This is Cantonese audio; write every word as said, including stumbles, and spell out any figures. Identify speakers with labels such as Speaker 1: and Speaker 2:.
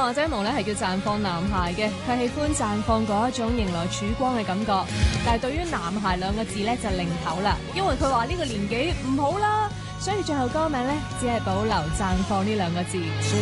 Speaker 1: 話姐毛咧係叫綻放男孩嘅，佢喜歡綻放嗰一種迎來曙光嘅感覺。但係對於男孩兩個字咧就擰頭啦，因為佢話呢個年紀唔好啦，所以最後歌名咧只係保留綻放呢兩個字。